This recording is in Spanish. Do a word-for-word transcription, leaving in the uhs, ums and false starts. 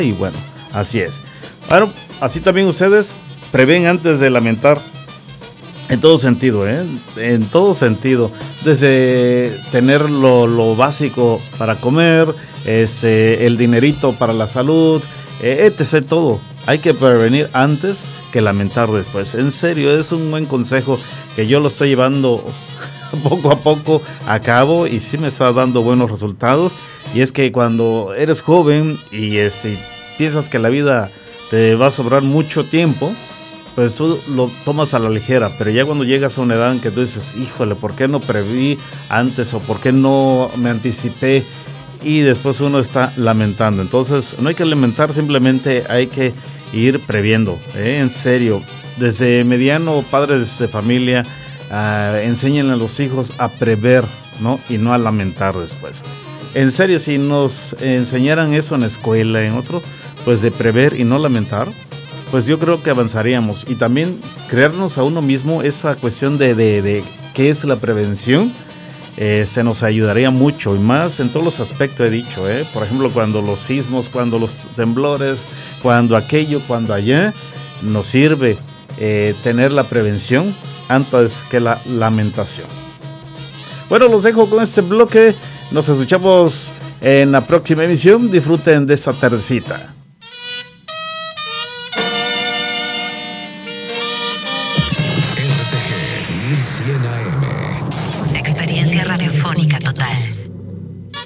Y bueno, así es. Bueno, así también ustedes prevén antes de lamentar. En todo sentido, ¿eh? En todo sentido. Desde tener lo, lo básico para comer, este, el dinerito para la salud, eh, etcétera. Todo. Hay que prevenir antes que lamentar después. En serio, es un buen consejo que yo lo estoy llevando poco a poco a cabo y sí me está dando buenos resultados. Y es que cuando eres joven y este, piensas que la vida te va a sobrar mucho tiempo, pues tú lo tomas a la ligera, pero ya cuando llegas a una edad en que tú dices, híjole, ¿por qué no preví antes o por qué no me anticipé? Y después uno está lamentando. Entonces no hay que lamentar, simplemente hay que ir previendo, ¿eh? En serio, desde mediano, padres de familia, uh, enséñenle a los hijos a prever, ¿no? Y no a lamentar después. En serio, si nos enseñaran eso en la escuela, en otro, pues de prever y no lamentar, pues yo creo que avanzaríamos. Y también crearnos a uno mismo esa cuestión de, de, de qué es la prevención, eh, se nos ayudaría mucho, y más en todos los aspectos he dicho, ¿eh? Por ejemplo, cuando los sismos, cuando los temblores, cuando aquello, cuando allá, nos sirve eh, tener la prevención antes que la lamentación. Bueno, los dejo con este bloque, nos escuchamos en la próxima emisión, disfruten de esta tardecita.